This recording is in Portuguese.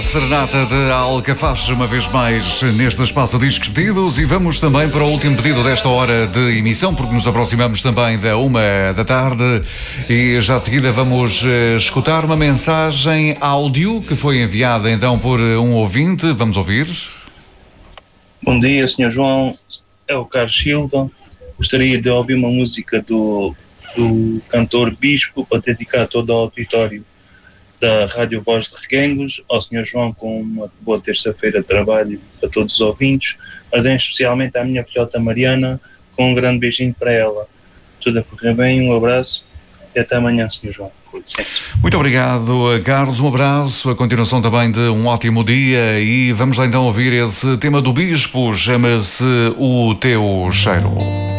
Serenata de Alcaface, uma vez mais neste espaço de Discos Pedidos, e vamos também para o último pedido desta hora de emissão, porque nos aproximamos também da 1 da tarde e já de seguida vamos escutar uma mensagem áudio que foi enviada então por um ouvinte. Vamos ouvir. Bom dia, Sr. João, é o Carlos Silva. Gostaria de ouvir uma música do cantor Bispo para dedicar a todo o auditório da Rádio Voz de Reguengos, ao Sr. João, com uma boa terça-feira de trabalho para todos os ouvintes, mas especialmente à minha filhota Mariana, com um grande beijinho para ela. Tudo a correr bem, um abraço e até amanhã, Sr. João. Muito obrigado, Carlos, um abraço, a continuação também de um ótimo dia, e vamos lá então ouvir esse tema do Bispo, chama-se O Teu Cheiro.